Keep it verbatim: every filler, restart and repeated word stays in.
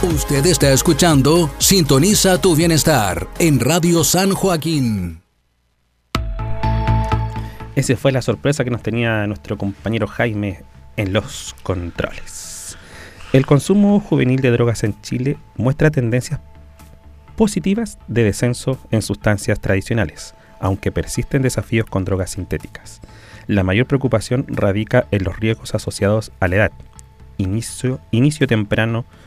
Usted está escuchando Sintoniza tu Bienestar en Radio San Joaquín. Esa fue la sorpresa que nos tenía nuestro compañero Jaime en los controles. El consumo juvenil de drogas en Chile muestra tendencias positivas de descenso en sustancias tradicionales, aunque persisten desafíos con drogas sintéticas. La mayor preocupación radica en los riesgos asociados a la edad, inicio, inicio temprano